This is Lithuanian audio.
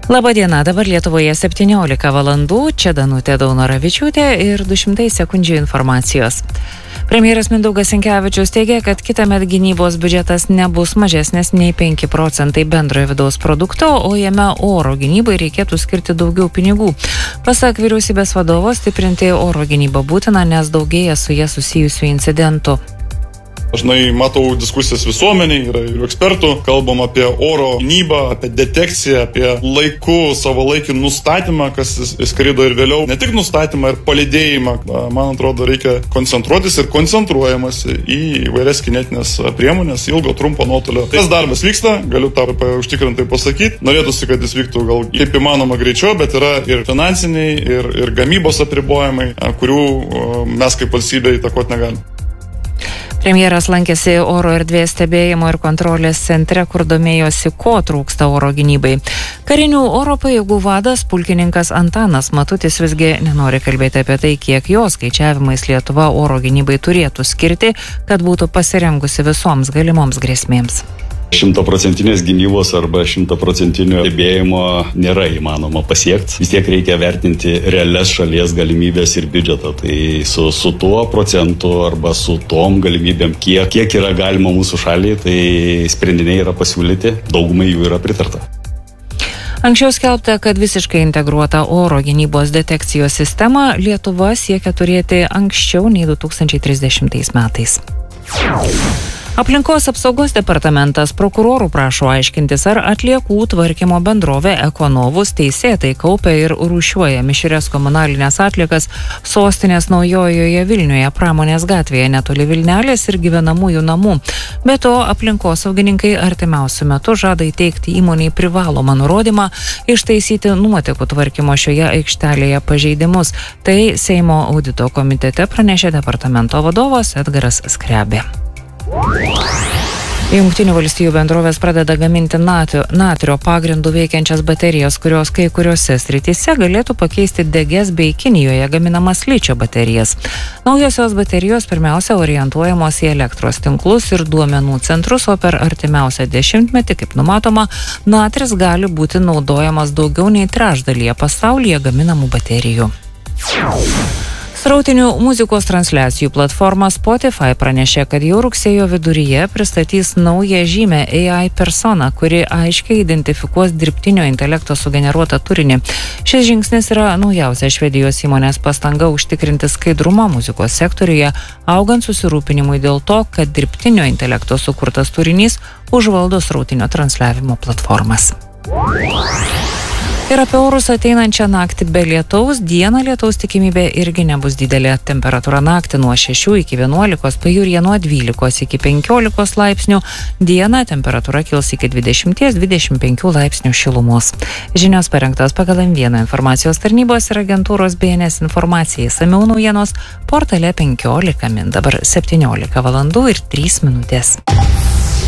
Labadiena, dabar Lietuvoje 17 valandų, čia Danutė Daunoravičiūtė ir 200 sekundžių informacijos. Premjeras Mindaugas Sinkevičius teigia, kad kitąmet gynybos biudžetas nebus mažesnis nei 5% bendrojo vidaus produkto, o jame oro gynybai reikėtų skirti daugiau pinigų. Pasak vyriausybės vadovo, stiprinti oro gynybą būtina, nes daugėja su jie susijusių incidentų. Dažnai matau diskusijas visuomeniai, yra ir ekspertų, kalbam apie oro gynybą, apie detekciją, apie laiku, savalaikį nustatymą, kas skrido ir vėliau. Ne tik nustatymą ir palydėjimą, man atrodo, reikia koncentruotis ir koncentruojamas į įvairias kinetinės priemonės, ilgo, trumpo nuotolio. Tas darbas vyksta, galiu tą užtikrintai pasakyti. Norėtųsi, kad jis vyktų gal kaip įmanoma greičiau, bet yra ir finansiniai, ir gamybos apribojimai, kurių mes kaip valstybė įtakoti negalime. Premjeras lankėsi oro erdvės stebėjimo ir kontrolės centre, kur domėjosi, ko trūksta oro gynybai. Karinių oro pajėgų vadas pulkininkas Antanas Matutis visgi nenori kalbėti apie tai, kiek jo skaičiavimais Lietuva oro gynybai turėtų skirti, kad būtų pasirengusi visoms galimoms grėsmėms. 100% gynybos arba 100% stebėjimo nėra įmanoma pasiekti. Vis tiek reikia vertinti realias šalies galimybės ir biudžetą. Tai su tuo procentu arba su tom galimybėm, kiek yra galima mūsų šaliai, tai sprendiniai yra pasiūlyti, daugumai jų yra pritarta. Anksčiau skelbta, kad visiškai integruotą oro gynybos detekcijos sistemą Lietuva siekia turėti anksčiau nei 2030 metais. Aplinkos apsaugos departamentas prokurorų prašo aiškintis, ar atliekų tvarkymo bendrovė Ekonovus teisėtai kaupia ir rūšiuoja mišrias komunalinės atliekas sostinės Naujojoje Vilniuje Pramonės gatvėje netoli Vilnelės ir gyvenamųjų namų. Be to, aplinkosaugininkai artimiausiu metu žada įteikti įmonei privalomą nurodymą ištaisyti nuotekų tvarkymo šioje aikštelėje pažeidimus. Tai Seimo audito komitete pranešė departamento vadovas Edgaras Skrebė. Jungtinių valstijų bendrovės pradeda gaminti natrio pagrindų veikiančias baterijas, kurios kai kuriuose srityse galėtų pakeisti deges bei Kinijoje gaminamas ličio baterijas. Naujosios baterijos pirmiausia orientuojamos į elektros tinklus ir duomenų centrus, o per artimiausią dešimtmetį, kaip numatoma, natris gali būti naudojamas daugiau nei trečdalyje pasaulyje gaminamų baterijų. Srautinių muzikos transliacijų platforma Spotify pranešė, kad jau rugsėjo viduryje pristatys naują žymę AI personą, kuri aiškiai identifikuos dirbtinio intelekto sugeneruotą turinį. Šis žingsnis yra naujausia Švedijos įmonės pastanga užtikrinti skaidrumą muzikos sektoriuje, augant susirūpinimui dėl to, kad dirbtinio intelekto sukurtas turinys užvaldo srautinio transliavimo platformas. Ir apie orus ateinančią naktį be lietaus, dieną lietaus tikimybė irgi nebus didelė. Temperatūra naktį nuo 6 iki 11, pajūryje nuo 12 iki 15 laipsnių, dieną temperatūra kils iki 20-25 laipsnių šilumos. Žinios parengtos pagal M1 informacijos tarnybos ir agentūros BNS informacijai. Išsamiau naujienos portale 15 min. Dabar 17 valandų ir 3 minutės.